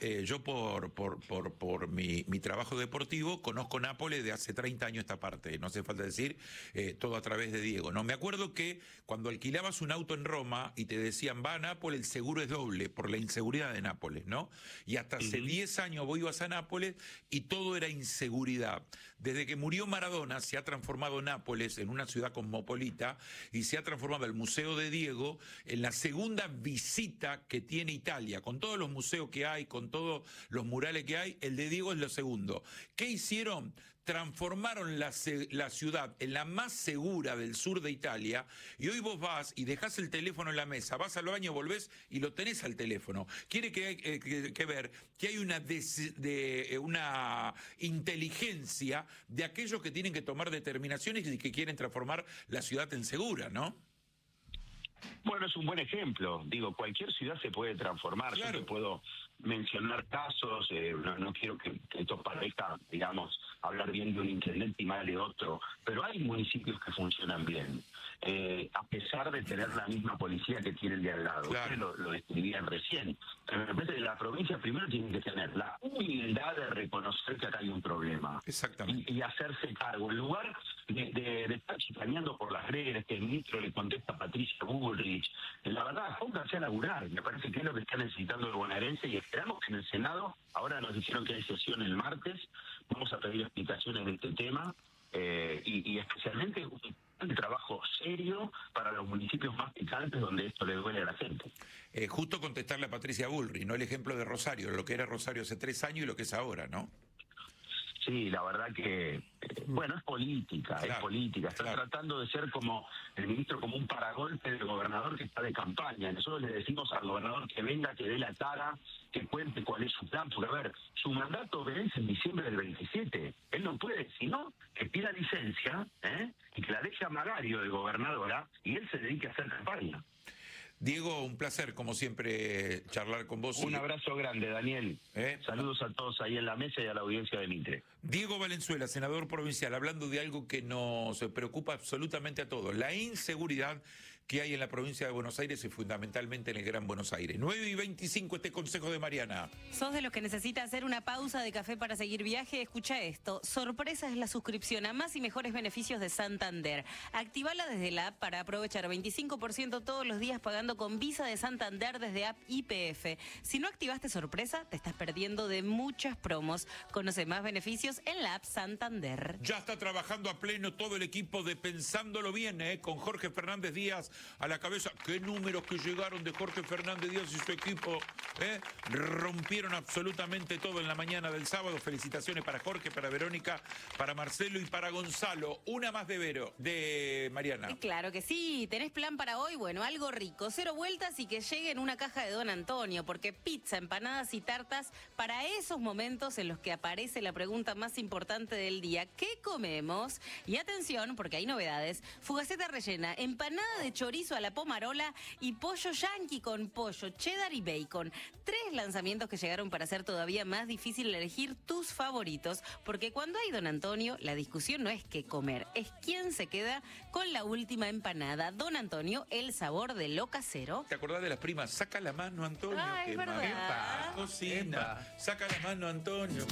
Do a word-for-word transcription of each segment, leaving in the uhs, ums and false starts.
eh, yo por, por, por, por mi, mi trabajo deportivo conozco Nápoles de hace treinta años esta parte, no hace falta decir, eh, todo a través de Diego, ¿no? Me acuerdo que cuando alquilabas un auto en Roma y te decían, va a Nápoles, el seguro es doble por la inseguridad de Nápoles, ¿no? Y hasta hace Ujú. diez años vos ibas a Nápoles y todo era inseguridad. Desde que murió Maradona se ha transformado Nápoles en una ciudad cosmopolita y se ha transformado el Museo de Diego en la segunda visita que tiene Italia, con todos los museos que hay, con todos los murales que hay, el de Diego es lo segundo. ¿Qué hicieron? Transformaron la, la ciudad en la más segura del sur de Italia y hoy vos vas y dejás el teléfono en la mesa, vas al baño, volvés y lo tenés al teléfono. Quiere que, eh, que, que ver que hay una, des, de, una inteligencia de aquellos que tienen que tomar determinaciones y que quieren transformar la ciudad en segura, ¿no? Bueno, es un buen ejemplo. Digo, cualquier ciudad se puede transformar. Claro. Yo te puedo mencionar casos, eh, no, no quiero que, que esto parezca, digamos, hablar bien de un intendente y mal de otro, pero hay municipios que funcionan bien, eh, a pesar de tener la misma policía que tiene el de al lado. Claro. Ustedes lo, lo describían recién. Pero me parece que la provincia primero tiene que tener la humildad de reconocer que acá hay un problema. Exactamente. Y, y hacerse cargo. En lugar de, de, de estar chicaneando por las redes, que el ministro le contesta a Patricia Bullrich, la verdad, pónganse a laburar. Me parece que es lo que está necesitando el bonaerense y esperamos que en el Senado, ahora nos dijeron que hay sesión el martes, vamos a pedir explicaciones de este tema eh, y, y especialmente un trabajo serio para los municipios más picantes donde esto le duele a la gente. Eh, justo contestarle a Patricia Bullrich, no el ejemplo de Rosario, lo que era Rosario hace tres años y lo que es ahora, ¿no? Sí, la verdad que, eh, bueno, es política, Claro, es política. Está claro. tratando de ser como el ministro, como un paragolpe del gobernador que está de campaña. Nosotros le decimos al gobernador que venga, que dé la cara, que cuente cuál es su plan. Porque, a ver, su mandato vence en diciembre del veintisiete. Él no puede, sino que pida licencia, ¿eh? Y que la deje a Magario de gobernadora y él se dedique a hacer campaña. Diego, un placer, como siempre, charlar con vos. Un y... abrazo grande, Daniel. ¿Eh? Saludos a todos ahí en la mesa y a la audiencia de Mitre. Diego Valenzuela, senador provincial, hablando de algo que nos preocupa absolutamente a todos, la inseguridad que hay en la provincia de Buenos Aires y fundamentalmente en el Gran Buenos Aires. nueve y veinticinco, este consejo de Mariana. ¿Sos de los que necesita hacer una pausa de café para seguir viaje? Escucha esto. Sorpresa es la suscripción a más y mejores beneficios de Santander. Activala desde la app para aprovechar veinticinco por ciento todos los días pagando con Visa de Santander desde app Y P F. Si no activaste sorpresa, te estás perdiendo de muchas promos. Conoce más beneficios en la app Santander. Ya está trabajando a pleno todo el equipo de Pensándolo Bien, ¿eh? Con Jorge Fernández Díaz a la cabeza. Qué números que llegaron de Jorge Fernández Díaz y su equipo, ¿eh? Rompieron absolutamente todo en la mañana del sábado. Felicitaciones para Jorge, para Verónica, para Marcelo y para Gonzalo. Una más de Vero, de Mariana. Claro que sí. ¿Tenés plan para hoy? Bueno, algo rico. Cero vueltas y que llegue en una caja de Don Antonio, porque pizza, empanadas y tartas para esos momentos en los que aparece la pregunta más importante del día. ¿Qué comemos? Y atención, porque hay novedades. Fugaceta rellena, empanada de chorizo a la pomarola y pollo yanqui con pollo, cheddar y bacon. Tres lanzamientos que llegaron para hacer todavía más difícil elegir tus favoritos, porque cuando hay Don Antonio, la discusión no es qué comer, es quién se queda con la última empanada. Don Antonio, el sabor de lo casero. ¿Te acordás de las primas? Saca la mano, Antonio. Ah, es que verdad. mamá cocina. Saca la mano, Antonio.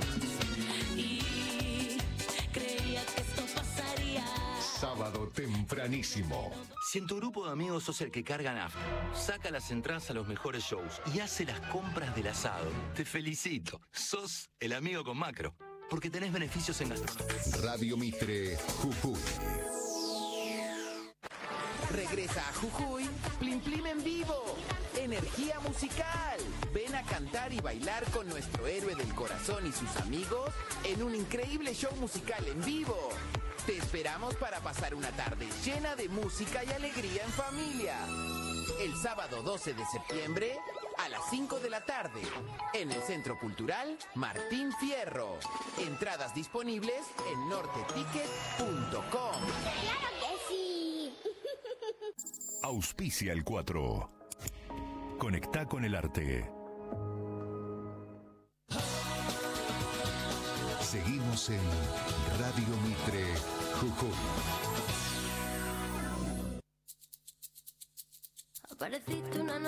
Y creía que esto pasaría. Sábado tempranísimo. Si en tu grupo de amigos sos el que carga nafta, saca las entradas a los mejores shows y hace las compras del asado, te felicito. Sos el amigo con macro, porque tenés beneficios en gastronomía. Radio Mitre, Jujuy. Regresa a Jujuy, Plim Plim en vivo. Energía musical. Ven a cantar y bailar con nuestro héroe del corazón y sus amigos en un increíble show musical en vivo. Te esperamos para pasar una tarde llena de música y alegría en familia. El sábado doce de septiembre a las cinco de la tarde en el Centro Cultural Martín Fierro. Entradas disponibles en norte ticket punto com. ¡Claro que sí! Auspicia el cuatro. Conecta con el arte. Seguimos en Radio Mitre, Jujuy. Apareciste una